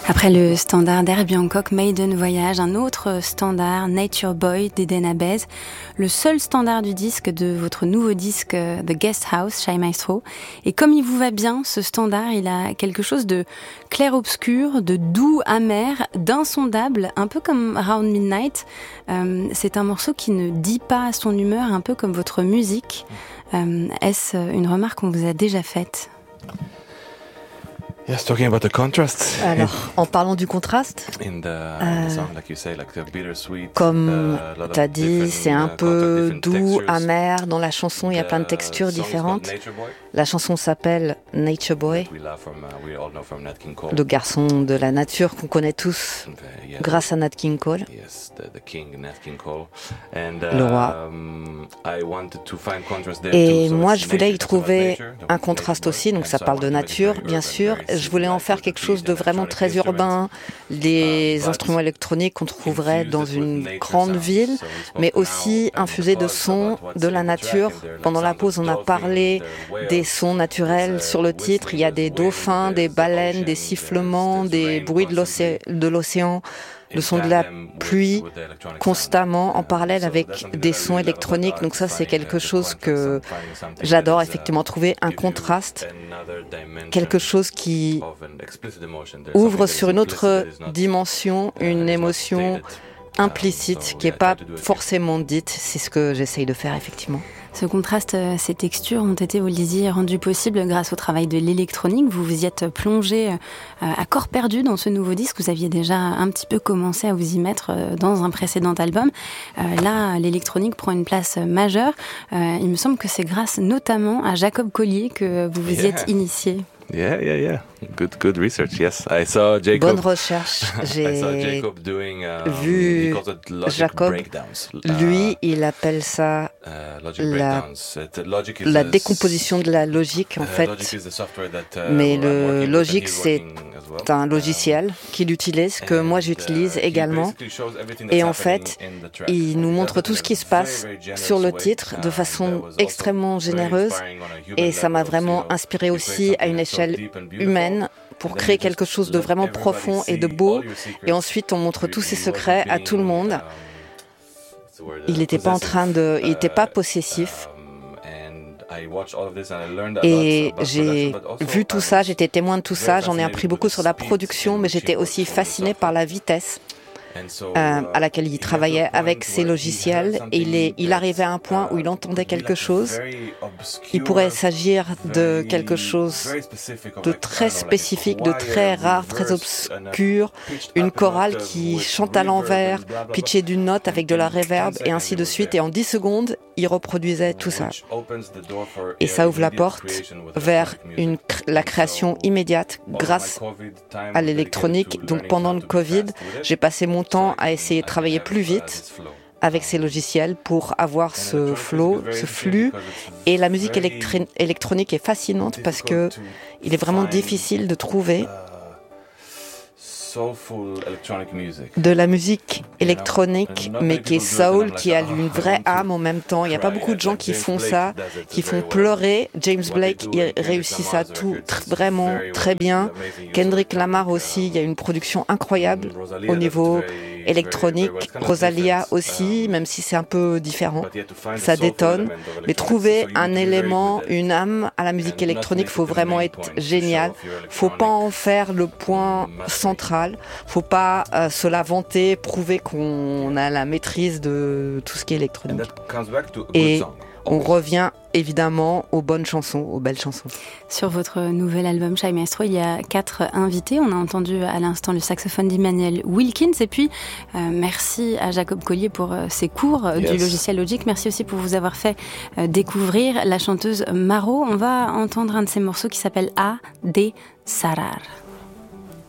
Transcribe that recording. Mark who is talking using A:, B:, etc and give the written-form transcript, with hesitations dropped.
A: Après le standard d'Herbie Hancock, Maiden Voyage, un autre standard, Nature Boy d'Eden Abez, le seul standard du disque de votre nouveau disque The Guest House, Shy Maestro. Et comme il vous va bien, ce standard, il a quelque chose de clair-obscur, de doux, amer, d'insondable, un peu comme Round Midnight. C'est un morceau qui ne dit pas son humeur, un peu comme votre musique. Est-ce une remarque qu'on vous a déjà faite ?
B: Yes, talking about the contrast.
C: Alors, en parlant du contraste, comme tu as dit, c'est un peu doux, amer. Dans la chanson, il y a plein de textures différentes. La chanson s'appelle Nature Boy, le garçon de la nature qu'on connaît tous grâce à Nat King Cole, le roi. Et moi, je voulais y trouver un contraste aussi, donc ça parle de nature, bien sûr. Je voulais en faire quelque chose de vraiment très urbain, les instruments électroniques qu'on trouverait dans une grande ville, mais aussi infusés de sons de la nature. Pendant la pause, on a parlé des sons naturels sur le titre. Il y a des dauphins, des baleines, des sifflements, des bruits de l'océan, le son de la pluie constamment en parallèle avec des sons électroniques. Donc ça, c'est quelque chose que j'adore, effectivement, trouver un contraste, quelque chose qui ouvre sur une autre dimension, une émotion implicite qui n'est pas forcément dite. C'est ce que j'essaye de faire, effectivement.
A: Ce contraste, ces textures ont été, vous le disiez, rendues possibles grâce au travail de l'électronique. Vous vous y êtes plongé à corps perdu dans ce nouveau disque. Vous aviez déjà un petit peu commencé à vous y mettre dans un précédent album. Là, l'électronique prend une place majeure. Il me semble que c'est grâce notamment à Jacob Collier que vous vous y êtes initié.
B: Yeah. Good research. Yes, I saw Jacob.
C: Bonne recherche. J'ai vu Jacob. Lui, il appelle ça la décomposition de la logique, en fait. Mais le Logic, c'est un logiciel qu'il utilise, que moi j'utilise également. Et en fait, il nous montre tout ce qui se passe sur le titre de façon extrêmement généreuse. Et ça m'a vraiment inspiré aussi à une échelle humaine pour créer quelque chose de vraiment profond et de beau. Et ensuite, on montre tous ses secrets à tout le monde. Il n'était pas possessif. Et j'ai vu tout ça, j'étais témoin de tout ça. J'en ai appris beaucoup sur la production, mais j'étais aussi fascinée par la vitesse à laquelle il travaillait avec ses logiciels. Et il arrivait à un point où il entendait quelque chose. Il pourrait s'agir de quelque chose de très spécifique, de très rare, très obscur, une chorale qui chante à l'envers, pitchée d'une note avec de la reverb et ainsi de suite. Et en 10 secondes, il reproduisait tout ça. Et ça ouvre la porte vers la création immédiate grâce à l'électronique. Donc pendant le Covid, j'ai passé mon temps à essayer de travailler plus vite avec ces logiciels pour avoir ce flow, ce flux. Et la musique électronique est fascinante parce que il est vraiment difficile de trouver de la musique électronique, mais qui est soul, qui a une vraie âme en même temps. Il n'y a pas beaucoup de gens qui font ça, qui font pleurer. James Blake, il réussit ça tout vraiment très bien. Kendrick Lamar aussi, il y a une production incroyable au niveau électronique. Rosalia aussi, même si c'est un peu différent, ça détonne. Mais trouver un élément, une âme à la musique électronique, faut vraiment être génial. Faut pas en faire le point central. Faut pas se la vanter, prouver qu'on a la maîtrise de tout ce qui est électronique. Et on revient évidemment aux bonnes chansons, aux belles chansons.
A: Sur votre nouvel album Shy Maestro, il y a 4 invités. On a entendu à l'instant le saxophone d'Emmanuel Wilkins. Et puis, merci à Jacob Collier pour ses cours du logiciel Logic. Merci aussi pour vous avoir fait découvrir la chanteuse Maro. On va entendre un de ses morceaux qui s'appelle A. D. Sarar.